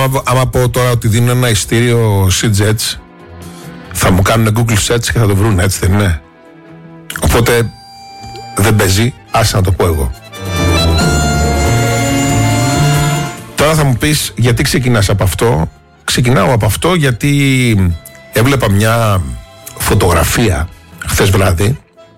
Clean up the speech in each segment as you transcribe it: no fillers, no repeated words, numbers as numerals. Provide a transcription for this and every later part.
άμα πω τώρα ότι δίνω ένα ειστήριο SeaJets, θα μου κάνουν Google search και θα το βρουν, έτσι δεν είναι? Οπότε δεν παίζει, άσε να το πω εγώ. Τώρα θα μου πεις γιατί ξεκινάς από αυτό. Ξεκινάω από αυτό γιατί έβλεπα μια φωτογραφία χθες βράδυ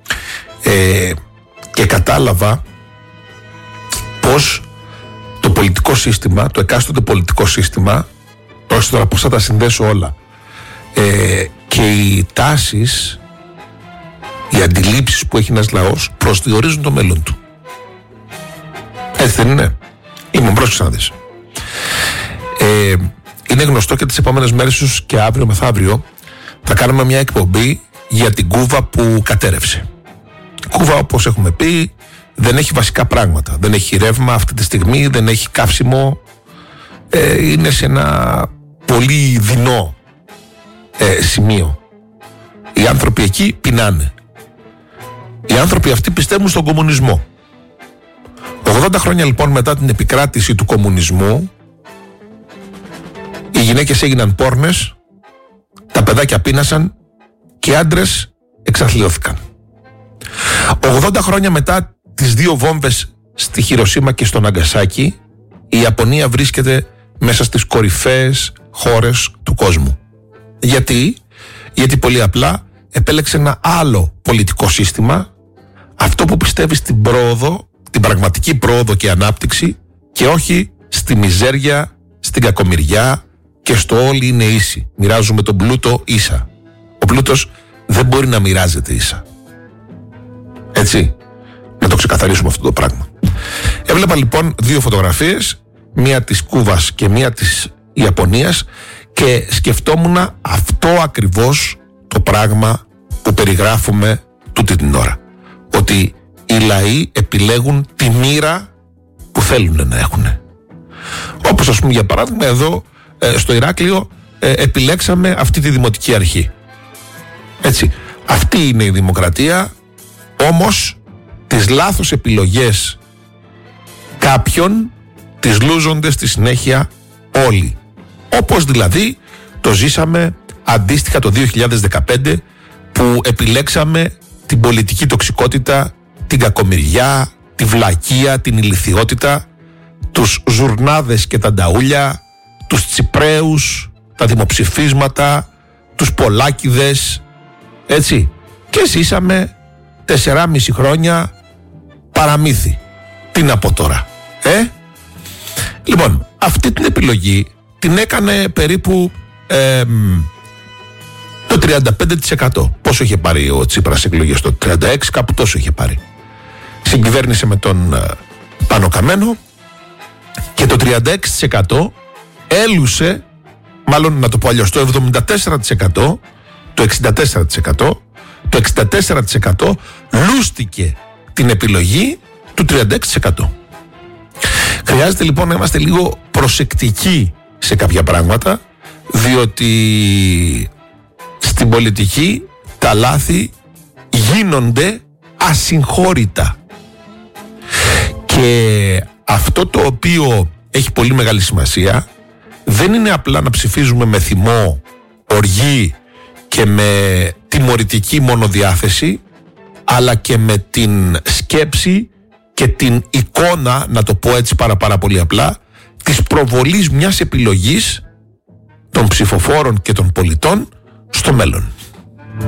και κατάλαβα πως το πολιτικό σύστημα, το εκάστοτε πολιτικό σύστημα, πρόσεχε τώρα πώς θα τα συνδέσω όλα, και οι τάσεις, οι αντιλήψεις που έχει ένας λαός προσδιορίζουν το μέλλον του. Έτσι δεν είναι? Είμαι πρόσεξε να δεις. Είναι γνωστό και τις επόμενες μέρες, ίσως και αύριο μεθαύριο, θα κάνουμε μια εκπομπή για την Κούβα που κατέρευσε. Η Κούβα, όπως έχουμε πει, δεν έχει βασικά πράγματα. Δεν έχει ρεύμα αυτή τη στιγμή, δεν έχει καύσιμο. Είναι σε ένα πολύ δεινό σημείο. Οι άνθρωποι εκεί πεινάνε. Οι άνθρωποι αυτοί πιστεύουν στον κομμουνισμό. 80 χρόνια λοιπόν μετά την επικράτηση του κομμουνισμού, οι γυναίκες έγιναν πόρνες, τα παιδάκια πείνασαν και οι άντρες εξαθλιώθηκαν. 80 χρόνια μετά τις 2 βόμβες στη Χιροσίμα και στο Ναγκασάκι, η Ιαπωνία βρίσκεται μέσα στις κορυφαίες χώρες του κόσμου. Γιατί πολύ απλά επέλεξε ένα άλλο πολιτικό σύστημα, αυτό που πιστεύει στην πρόοδο, την πραγματική πρόοδο και ανάπτυξη, και όχι στη μιζέρια, στην κακομοιριά και στο όλοι είναι ίσοι. Μοιράζουμε τον πλούτο ίσα. Ο πλούτος δεν μπορεί να μοιράζεται ίσα. Έτσι, να το ξεκαθαρίσουμε αυτό το πράγμα. Έβλεπα λοιπόν 2 φωτογραφίες, μία της Κούβας και μία της Ιαπωνίας, και σκεφτόμουν αυτό ακριβώς το πράγμα που περιγράφουμε τούτη την ώρα. Ότι οι λαοί επιλέγουν τη μοίρα που θέλουν να έχουν. Όπως ας πούμε για παράδειγμα εδώ στο Ηράκλειο επιλέξαμε αυτή τη δημοτική αρχή. Έτσι, αυτή είναι η δημοκρατία, όμως τις λάθος επιλογές κάποιον τις λούζονται στη συνέχεια όλοι. Όπως δηλαδή το ζήσαμε αντίστοιχα το 2015 που επιλέξαμε την πολιτική τοξικότητα, την κακομοιριά, τη βλακεία, την ηλιθιότητα, τους ζουρνάδες και τα νταούλια, τους τσιπραίους, τα δημοψηφίσματα, τους πολάκηδες, έτσι, και ζήσαμε 4,5 χρόνια παραμύθι. Τι να πω τώρα, Λοιπόν, αυτή την επιλογή την έκανε περίπου το 35%. Πόσο είχε πάρει ο Τσίπρας εκλογές? Το 36%, κάπου τόσο είχε πάρει. Συγκυβέρνησε με τον Πάνο Καμένο και το 36% έλουσε, μάλλον να το πω αλλιώς, το 74%, το 64%, το 64% λούστηκε την επιλογή του 36%. Χρειάζεται λοιπόν να είμαστε λίγο προσεκτικοί σε κάποια πράγματα, διότι στην πολιτική τα λάθη γίνονται ασυγχώρητα. Και αυτό το οποίο έχει πολύ μεγάλη σημασία δεν είναι απλά να ψηφίζουμε με θυμό, οργή και με τιμωρητική μονοδιάθεση, αλλά και με την σκέψη και την εικόνα, να το πω έτσι πάρα πολύ απλά, της προβολής μιας επιλογής των ψηφοφόρων και των πολιτών στο μέλλον.